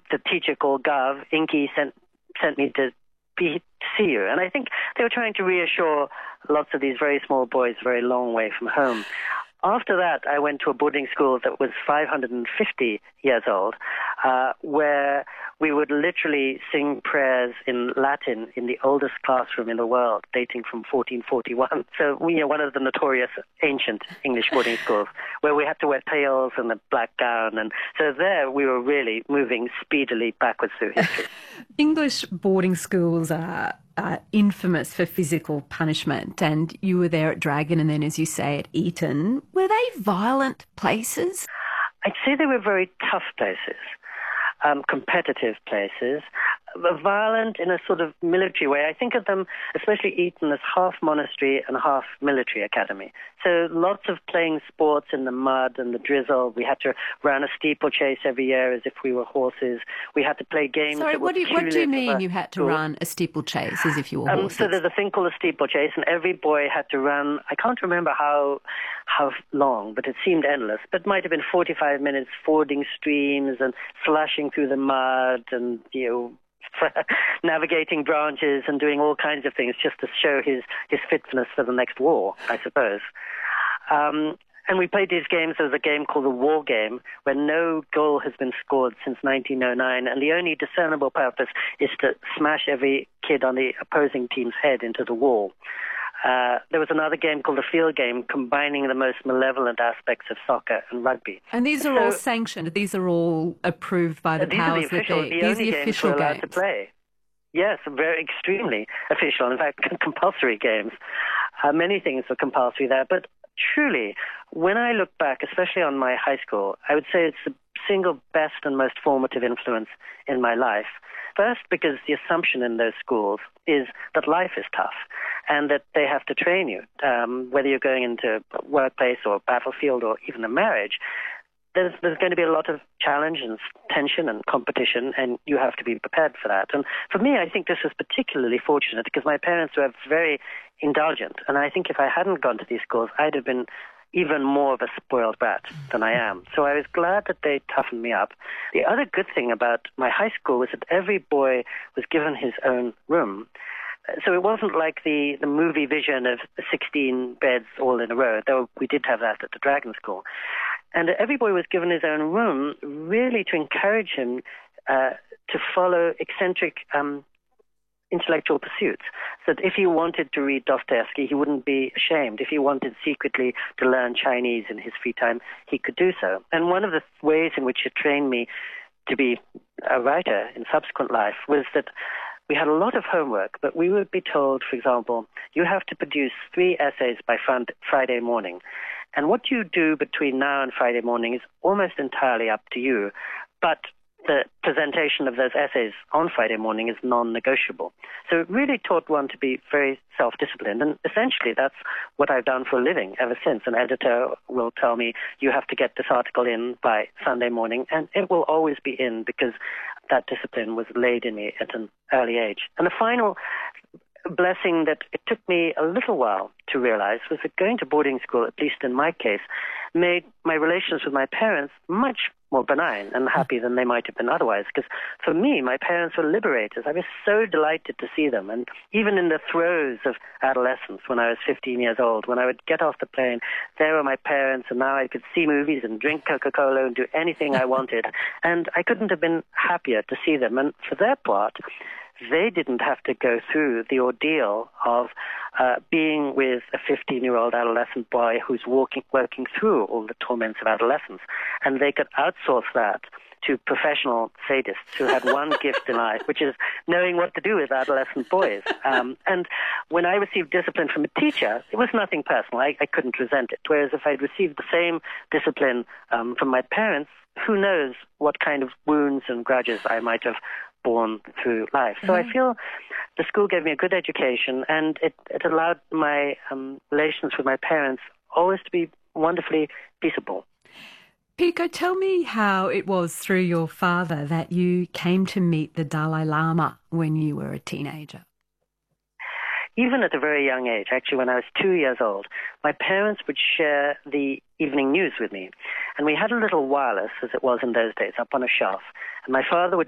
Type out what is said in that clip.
the teacher called Gav, Inky, sent me to see you. And I think they were trying to reassure lots of these very small boys a very long way from home. After that, I went to a boarding school that was 550 years old, where we would literally sing prayers in Latin in the oldest classroom in the world, dating from 1441. So we are one of the notorious ancient English boarding schools, where we had to wear tails and a black gown. And so there we were really moving speedily backwards through history. English boarding schools are infamous for physical punishment, and you were there at Dragon and then, as you say, at Eton. Were they violent places? I'd say they were very tough places, competitive places, violent in a sort of military way. I think of them, especially Eton, as half monastery and half military academy. So lots of playing sports in the mud and the drizzle. We had to run a steeplechase every year as if we were horses. We had to play games. Sorry, what do you mean you had to run a steeplechase as if you were horses? So there's a thing called a steeplechase, and every boy had to run, I can't remember how long, but it seemed endless, but it might have been 45 minutes fording streams and slashing through the mud and, navigating branches and doing all kinds of things just to show his fitness for the next war, I suppose. And we played these games. There was a game called the War Game, where no goal has been scored since 1909, and the only discernible purpose is to smash every kid on the opposing team's head into the wall. There was another game called the Field Game, combining the most malevolent aspects of soccer and rugby. And these are all sanctioned? These are all approved by the powers that be? These are the games we're allowed to play. Yes, very extremely official. In fact, compulsory games. Many things were compulsory there. But truly, when I look back, especially on my high school, I would say it's the single best and most formative influence in my life. First, because the assumption in those schools is that life is tough and that they have to train you, whether you're going into a workplace or a battlefield or even a marriage. There's going to be a lot of challenge and tension and competition, and you have to be prepared for that. And for me, I think this was particularly fortunate because my parents were very indulgent, and I think if I hadn't gone to these schools, I'd have been even more of a spoiled brat than I am. So I was glad that they toughened me up. The other good thing about my high school was that every boy was given his own room. So it wasn't like the movie vision of 16 beds all in a row, though we did have that at the Dragon School. And every boy was given his own room, really to encourage him to follow eccentric intellectual pursuits. So that if he wanted to read Dostoevsky, he wouldn't be ashamed. If he wanted secretly to learn Chinese in his free time, he could do so. And one of the ways in which it trained me to be a writer in subsequent life was that we had a lot of homework, but we would be told, for example, you have to produce 3 essays by Friday morning. And what you do between now and Friday morning is almost entirely up to you. But the presentation of those essays on Friday morning is non-negotiable. So it really taught one to be very self-disciplined. And essentially that's what I've done for a living ever since. An editor will tell me, you have to get this article in by Sunday morning, and it will always be in because that discipline was laid in me at an early age. And the final blessing that it took me a little while to realize was that going to boarding school, at least in my case, made my relations with my parents much more benign and happy than they might have been otherwise. Because for me, my parents were liberators. I was so delighted to see them. And even in the throes of adolescence, when I was 15 years old, when I would get off the plane, there were my parents, and now I could see movies and drink Coca-Cola and do anything I wanted. And I couldn't have been happier to see them. And for their part, they didn't have to go through the ordeal of being with a 15-year-old adolescent boy who's working through all the torments of adolescence. And they could outsource that to professional sadists who had one gift in life, which is knowing what to do with adolescent boys. And when I received discipline from a teacher, it was nothing personal. I couldn't resent it. Whereas if I'd received the same discipline from my parents, who knows what kind of wounds and grudges I might have born through life. So I feel the school gave me a good education, and it allowed my relations with my parents always to be wonderfully peaceable. Pico, tell me how it was through your father that you came to meet the Dalai Lama when you were a teenager. Even at a very young age, actually when I was 2 years old, my parents would share the evening news with me. And we had a little wireless, as it was in those days, up on a shelf. And my father would